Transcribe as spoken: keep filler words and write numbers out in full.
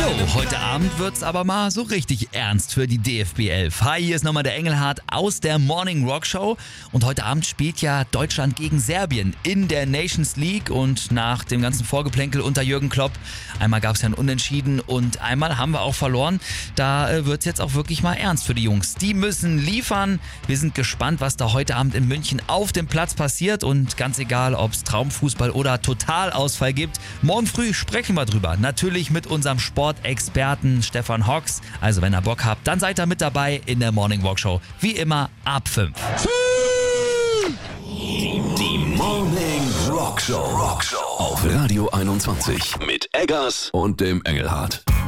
Jo, heute Abend wird's aber mal so richtig ernst für die D F B elf. Hi, hier ist nochmal der Engelhardt aus der Morning Rock Show. Und heute Abend spielt ja Deutschland gegen Serbien in der Nations League. Und nach dem ganzen Vorgeplänkel unter Jürgen Klopp, einmal gab's ja ein Unentschieden und einmal haben wir auch verloren. Da äh, wird's jetzt auch wirklich mal ernst für die Jungs. Die müssen liefern. Wir sind gespannt, was da heute Abend in München auf dem Platz passiert. Und ganz egal, ob's Traumfußball oder Totalausfall gibt, morgen früh sprechen wir drüber. Natürlich mit unserem Sportexperten Stefan Hocks. Also wenn ihr Bock habt, dann seid ihr mit dabei in der Morning Walk Show. Wie immer ab fünf. Die, die Morning Rock Show. Rock Show auf Radio einundzwanzig mit Eggers und dem Engelhardt.